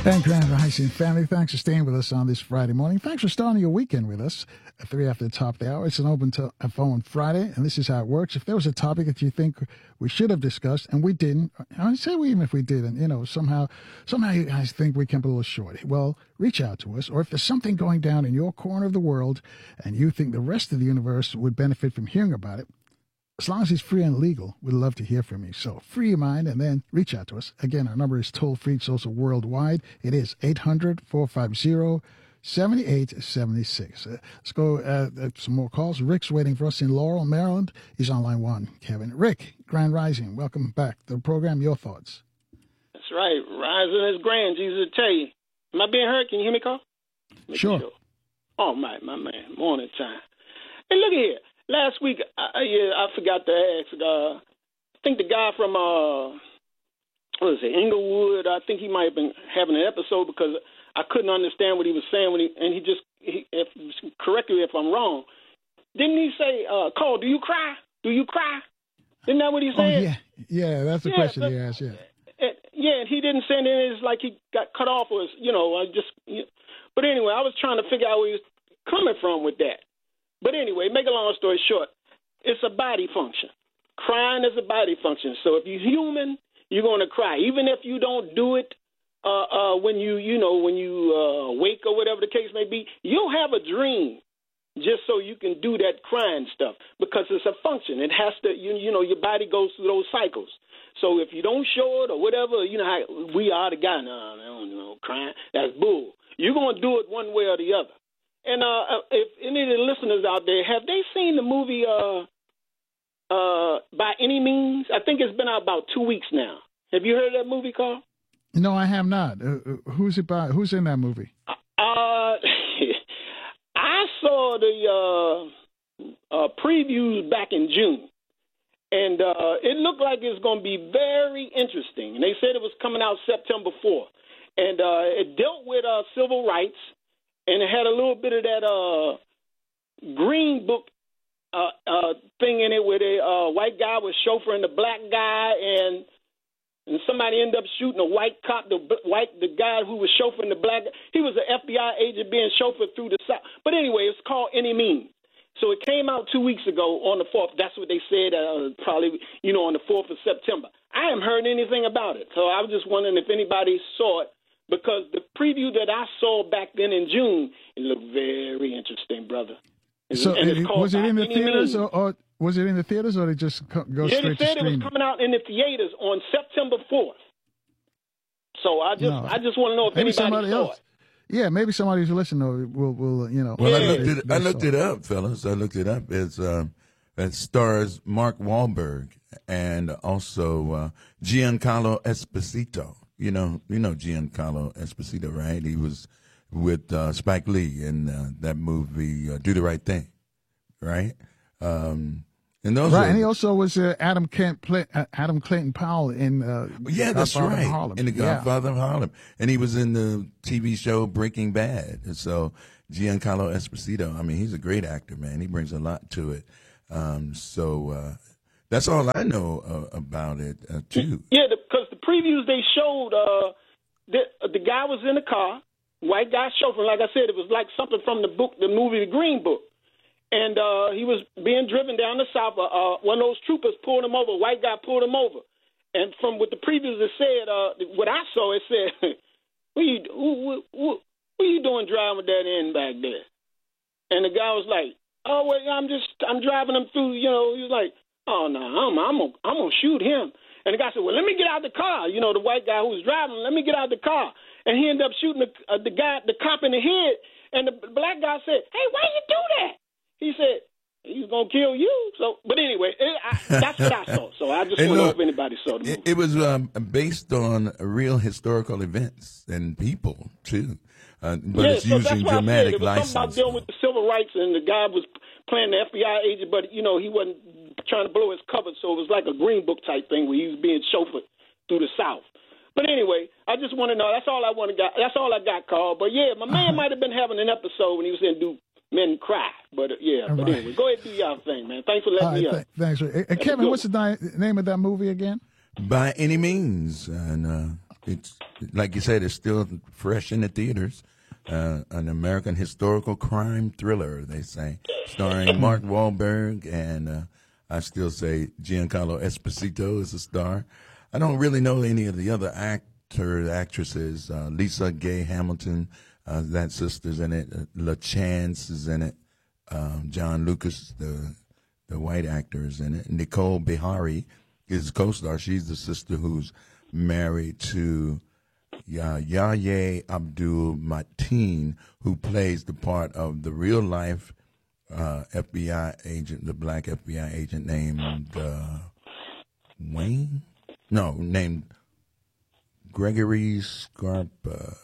And Grand Rising family, thanks for staying with us on this Friday morning. Thanks for starting your weekend with us at 3 after the top of the hour. It's an open phone Friday, and this is how it works. If there was a topic that you think we should have discussed and we didn't, I say we even if we didn't, somehow you guys think we came a little short. Well, reach out to us. Or if there's something going down in your corner of the world and you think the rest of the universe would benefit from hearing about it, as long as it's free and legal, we'd love to hear from you. So free your mind and then reach out to us. Again, our number is toll-free. It's also worldwide. It is 800-450-7876. Let's go some more calls. Rick's waiting for us in Laurel, Maryland. He's on line one. Kevin. Rick, Grand Rising, welcome back to the program. Your thoughts? That's right. Rising is grand. Jesus tell you. Am I being heard? Can you hear me, Carl? Sure. Oh, my man. Morning time. Hey, look here. Last week, I forgot to ask. I think the guy from Inglewood. I think he might have been having an episode because I couldn't understand what he was saying correct me if I'm wrong. Didn't he say, "Carl, do you cry? Do you cry?" Isn't that what he said? Oh, yeah. That's the question he asked. Yeah. And he didn't say anything. It's like he got cut off, or But anyway, I was trying to figure out where he was coming from with that. But anyway, make a long story short, it's a body function. Crying is a body function. So if you're human, you're going to cry, even if you don't do it when you wake or whatever the case may be. You'll have a dream just so you can do that crying stuff because it's a function. It has to, your body goes through those cycles. So if you don't show it or whatever, you know how we are the guy. No, I don't know, crying. That's bull. You're going to do it one way or the other. And if any of the listeners out there, have they seen the movie By Any Means? I think it's been out about 2 weeks now. Have you heard of that movie, Carl? No, I have not. Who's it by? Who's in that movie? I saw the previews back in June, and it looked like it's going to be very interesting. And they said it was coming out September 4th. And it dealt with civil rights. And it had a little bit of that Green Book thing in it where the white guy was chauffeuring the black guy and somebody ended up shooting a white cop, the guy who was chauffeuring the black guy. He was an FBI agent being chauffeured through the South. But anyway, it's called Any Means. So it came out 2 weeks ago on the 4th. That's what they said, probably, on the 4th of September. I haven't heard anything about it. So I was just wondering if anybody saw it. Because the preview that I saw back then in June, it looked very interesting, brother. So was it in the theaters, or was it in the theaters, or they just go straight to streaming? They said it was coming out in the theaters on September 4th. So I just want to know if anybody saw it. Yeah, maybe somebody who's listening will. Well, I looked it up, fellas. I looked it up. It's it stars Mark Wahlberg and also Giancarlo Esposito. You know Giancarlo Esposito, right? He was with Spike Lee in that movie Do the Right Thing, right? And he also was Adam Clayton Powell in that's Godfather right, of Harlem. In The Godfather of Harlem, and he was in the TV show Breaking Bad. And so Giancarlo Esposito, I mean, he's a great actor, man. He brings a lot to it. That's all I know about it, too. Yeah, because the previews they showed, the guy was in the car, white guy chauffeur. Like I said, it was like something from the movie The Green Book. And he was being driven down the south. One of those troopers pulled him over. A white guy pulled him over. And from what the previews it said, what I saw, it said, what you doing driving that in back there? And the guy was like, oh, well, I'm driving him through, he was like, oh, no, I'm gonna shoot him. And the guy said, well, let me get out the car. The white guy who was driving, let me get out the car. And he ended up shooting the cop in the head. And the black guy said, hey, why you do that? He said, he's going to kill you. So, but anyway, that's what I saw. So I just want to know if anybody saw the movie. It was based on real historical events and people, too. But it's using dramatic license. Something about dealing with the civil rights, and the guy was playing the FBI agent, but, he wasn't trying to blow his cover, so it was like a Green Book type thing where he was being chauffeured through the South. But anyway, I just want to know. That's all I got, Carl. But, yeah, my man might have been having an episode when he was in Do Men Cry. But, anyway, go ahead and do your thing, man. Thanks for letting me up. Thanks. Kevin, what's the name of that movie again? By Any Means. And it's like you said, it's still fresh in the theaters. An American historical crime thriller, they say, starring Mark Wahlberg, and I still say Giancarlo Esposito is a star. I don't really know any of the other actresses. Lisa Gay Hamilton, that sister's in it. LaChance is in it. John Lucas, the white actor, is in it. Nicole Bihari is co-star. She's the sister who's married to Yahya Abdul-Mateen, who plays the part of the real-life FBI agent, the black FBI agent named Wayne? No, named Gregory Scarpa.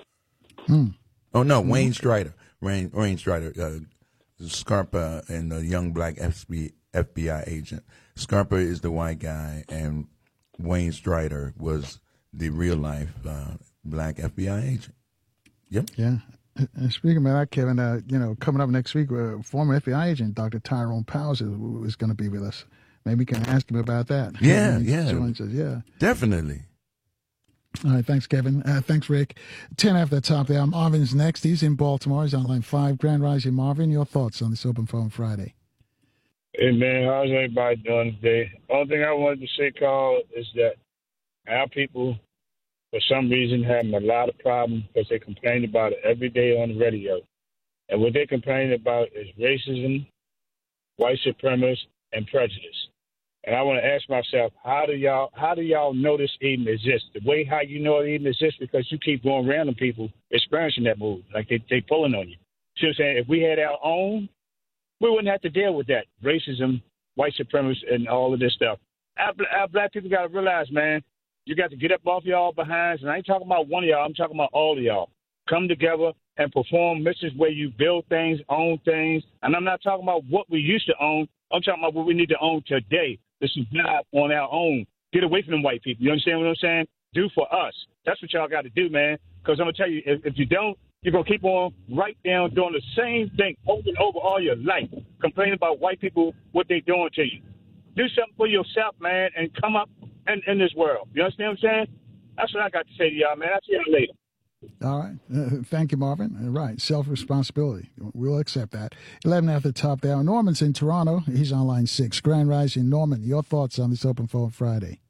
Oh, no, Wayne Strider. Wayne Strider. Scarpa and the young black FBI agent. Scarpa is the white guy, and Wayne Strider was the real-life black FBI agent. Yep. Yeah. And speaking of that, Kevin, coming up next week, former FBI agent Dr. Tyrone Powers is going to be with us. Maybe we can ask him about that. Yeah, joins us. Yeah. Definitely. All right, thanks, Kevin. Thanks, Rick. 10 after the top there. Marvin's next. He's in Baltimore. He's on line 5. Grand Rising, Marvin. Your thoughts on this Open Phone Friday? Hey, man, how's everybody doing today? Only thing I wanted to say, Carl, is that our people, for some reason, having a lot of problems because they complain about it every day on the radio. And what they complain about is racism, white supremacy, and prejudice. And I want to ask myself, how do y'all know this even exists? The way how you know it even exists because you keep going random people experiencing that move, like they pulling on you. See what I'm saying? If we had our own, we wouldn't have to deal with that racism, white supremacy, and all of this stuff. Our black people got to realize, man, you got to get up off y'all behinds. And I ain't talking about one of y'all. I'm talking about all of y'all. Come together and perform missions where you build things, own things. And I'm not talking about what we used to own. I'm talking about what we need to own today. This is not on our own. Get away from them white people. You understand what I'm saying? Do for us. That's what y'all got to do, man. Because I'm going to tell you, if you don't, you're going to keep on right down doing the same thing over and over all your life, complaining about white people, what they doing to you. Do something for yourself, man, and come up in this world. You understand what I'm saying? That's what I got to say to y'all, man. I'll see y'all later. All right. Thank you, Marvin. Right. Self-responsibility. We'll accept that. 11 after the top there. Norman's in Toronto. He's on line 6. Grand Rising. Norman, your thoughts on this Open Phone Friday?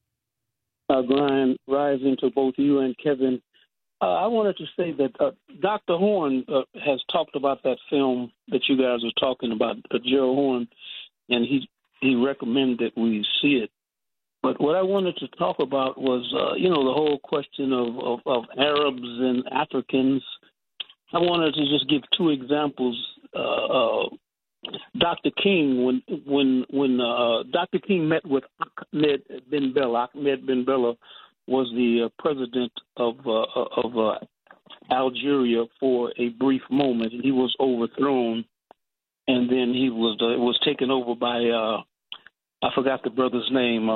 Grand Rising to both you and Kevin. I wanted to say that Dr. Horn has talked about that film that you guys are talking about, Gerald Horn, and he recommended that we see it. But what I wanted to talk about was, the whole question of Arabs and Africans. I wanted to just give two examples. Dr. King, when Dr. King met with Ahmed Ben Bella. Ahmed Ben Bella was the president of Algeria for a brief moment. He was overthrown, and then he was taken over by. I forgot the brother's name.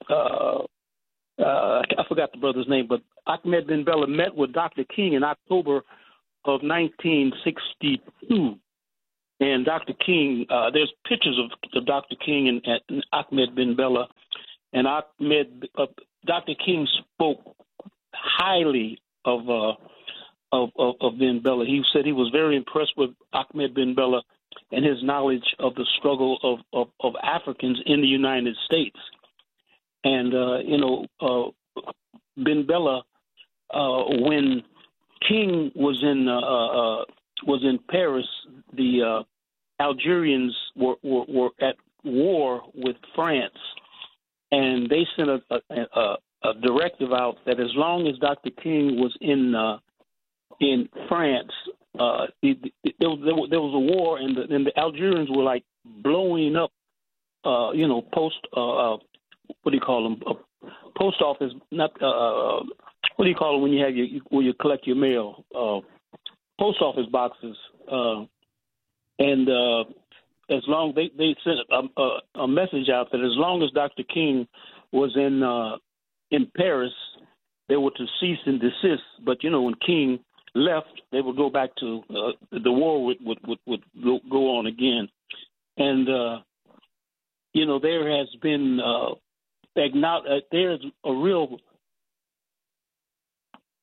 I forgot the brother's name, but Ahmed Ben Bella met with Dr. King in October of 1962. And Dr. King, there's pictures of Dr. King and Ahmed Ben Bella. And Dr. King spoke highly of Ben Bella. He said he was very impressed with Ahmed Ben Bella and his knowledge of the struggle of Africans in the United States. And, Ben Bella, when King was in Paris, the Algerians were at war with France, and they sent a directive out that as long as Dr. King was in France, there was a war, and the Algerians were like blowing up, post office, not what do you call it when you have where you collect your mail, post office boxes, and as long they sent a message out that as long as Dr. King was in Paris, they were to cease and desist. But when King left, they would go back to the war would go on again, and there has been there's a real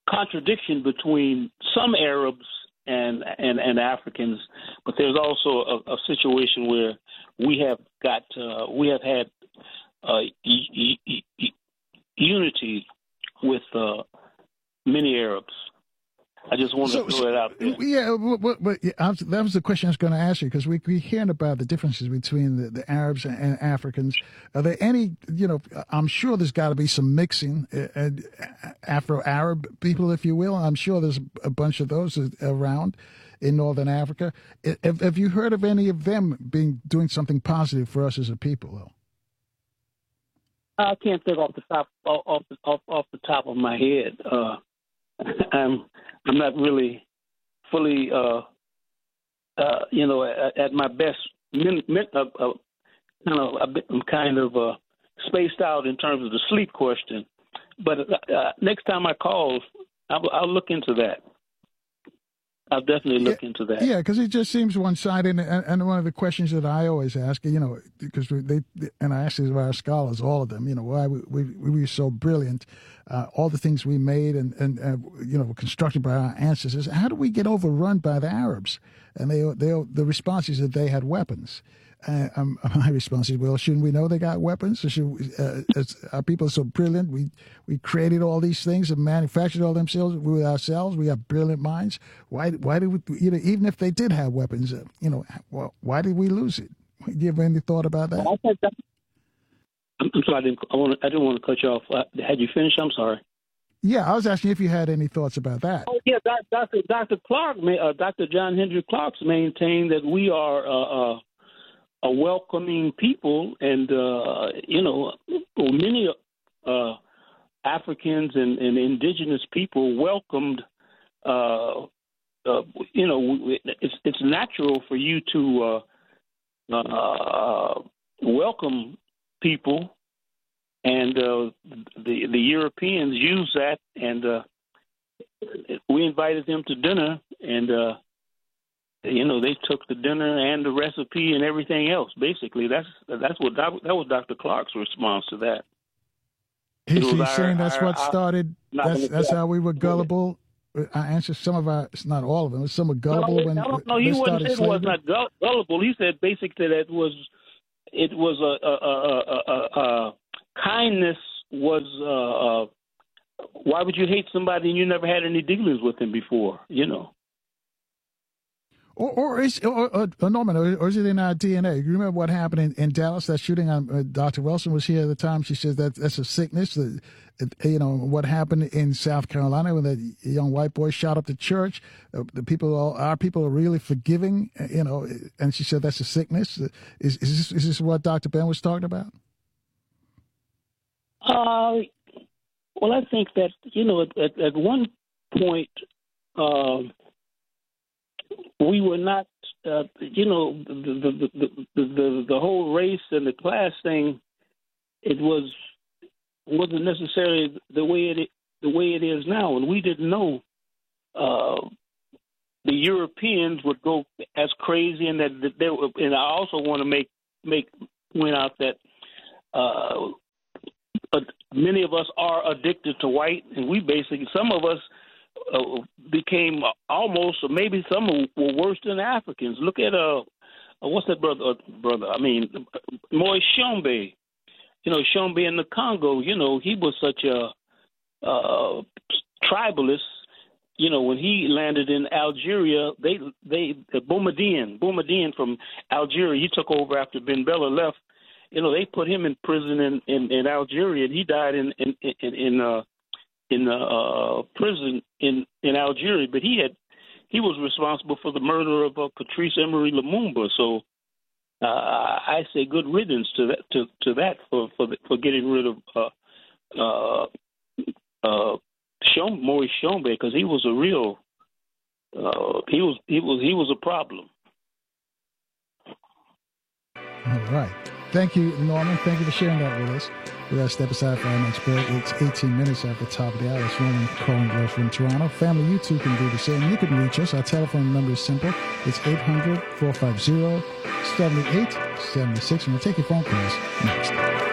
contradiction between some Arabs and Africans, but there's also a situation where we have had unity with many Arabs. I just want to throw it out there. Yeah, that was the question I was going to ask you, because we're hearing about the differences between the Arabs and Africans. Are there any, I'm sure there's got to be some mixing, Afro-Arab people, if you will. I'm sure there's a bunch of those around in Northern Africa. Have you heard of any of them doing something positive for us as a people, though? I can't think off the top of my head. I'm not really fully, at my best. I'm kind of spaced out in terms of the sleep question. But next time I call, I'll look into that. I'll definitely look into that. Yeah, because it just seems one-sided. And one of the questions that I always ask, because and I ask these of our scholars, all of them, why we were so brilliant, all the things we made and were constructed by our ancestors. How do we get overrun by the Arabs? And the response is that they had weapons. My response is, well, shouldn't we know they got weapons? Or our people are so brilliant. We created all these things and manufactured all themselves with ourselves. We have brilliant minds. Why did we? Even if they did have weapons, why did we lose it? Do you have any thought about that? I'm sorry. I didn't want to cut you off. Had you finished? I'm sorry. Yeah, I was asking if you had any thoughts about that. Oh, yeah, Dr. Clark, Dr. John Hendry Clark's maintained that we are a welcoming people, and many Africans and indigenous people welcomed. It's natural for you to welcome people, and the Europeans use that, and we invited them to dinner, and they took the dinner and the recipe and everything else. Basically, that was Dr. Clark's response to that. He's saying that's what started. That's how we were gullible. I answered some of our, it's not all of them. Some were gullible No, he wouldn't say it was not gullible. He said basically that it was kindness was. Why would you hate somebody and you never had any dealings with him before? Or Norman, or is it in our DNA? You remember what happened in Dallas? That shooting on Dr. Wilson was here at the time. She says that's a sickness. What happened in South Carolina when that young white boy shot up the church. Our people are really forgiving. And she said that's a sickness. Is this what Dr. Ben was talking about? Well, I think that at one point. We were not, the whole race and the class thing. It wasn't necessarily the way it is now, and we didn't know the Europeans would go as crazy, and that they were. And I also want to point out that many of us are addicted to white, and some of us. Became almost, or maybe some were worse than Africans. Look at what's that brother? I mean, Moise Tshombe. Tshombe in the Congo. He was such a tribalist. When he landed in Algeria, Boumediene from Algeria, he took over after Ben Bella left. They put him in prison in Algeria, and he died in prison in Algeria, but he was responsible for the murder of Patrice Emery Lumumba. So I say good riddance to that for getting rid of Maurice Tshombe, because he was a real he was a problem. All right. Thank you, Norman. Thank you for sharing that with us. We got to step aside for our next break. It's 18 minutes after the top of the hour. It's Norman calling us from Toronto. Family, you too can do the same. You can reach us. Our telephone number is simple. It's 800-450-7876. And we'll take your phone calls next.